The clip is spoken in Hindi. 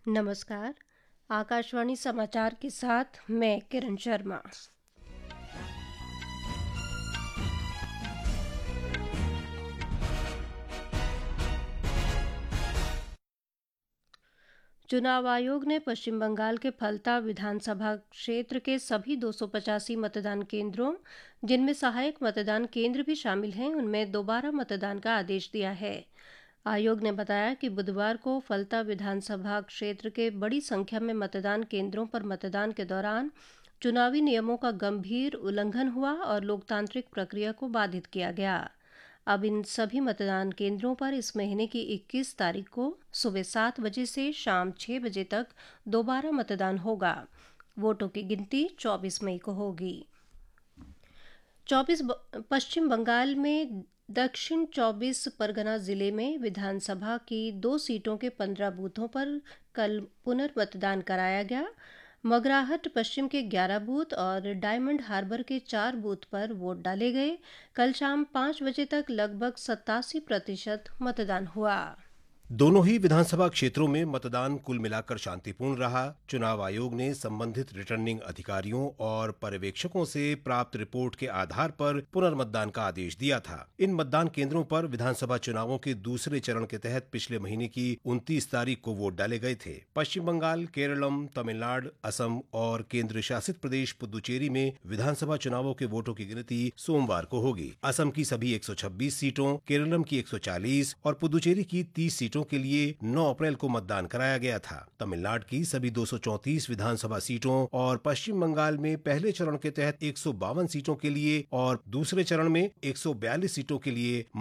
नमस्कार। आकाशवाणी समाचार के साथ मैं किरण शर्मा। चुनाव आयोग ने पश्चिम बंगाल के फलता विधानसभा क्षेत्र के सभी 285 मतदान केंद्रों, जिनमें सहायक मतदान केंद्र भी शामिल हैं, उनमें दोबारा मतदान का आदेश दिया है। आयोग ने बताया कि बुधवार को फलता विधानसभा क्षेत्र के बड़ी संख्या में मतदान केंद्रों पर मतदान के दौरान चुनावी नियमों का गंभीर उल्लंघन हुआ और लोकतांत्रिक प्रक्रिया को बाधित किया गया। अब इन सभी मतदान केंद्रों पर इस महीने की 21 तारीख को सुबह 7 बजे से शाम 6 बजे तक दोबारा मतदान होगा। वोटों की गिनती 24 मई को होगी। पश्चिम बंगाल में दक्षिण 24 परगना जिले में विधानसभा की 2 सीटों के 15 बूथों पर कल पुनर्मतदान कराया गया। मगराहट पश्चिम के 11 बूथ और डायमंड हार्बर के 4 बूथ पर वोट डाले गए। कल शाम 5 बजे तक लगभग 87% मतदान हुआ। दोनों ही विधानसभा क्षेत्रों में मतदान कुल मिलाकर शांतिपूर्ण रहा। चुनाव आयोग ने संबंधित रिटर्निंग अधिकारियों और पर्यवेक्षकों से प्राप्त रिपोर्ट के आधार पर पुनर्मतदान का आदेश दिया था। इन मतदान केंद्रों पर विधानसभा चुनावों के दूसरे चरण के तहत पिछले महीने की 29 तारीख को वोट डाले गए थे। पश्चिम बंगाल, केरलम, तमिलनाडु, असम और केंद्र शासित प्रदेश पुदुचेरी में विधानसभा चुनावों के वोटों की गिनती सोमवार को होगी। असम की सभी 126 सीटों, केरलम की 140 और पुदुचेरी की 30 सीटों के लिए 9 अप्रैल को मतदान कराया गया था। तमिलनाडु की सभी 234 विधानसभा सीटों और पश्चिम बंगाल में पहले चरण के तहत 152 सीटों के लिए और दूसरे चरण में 142 सीटों के लिए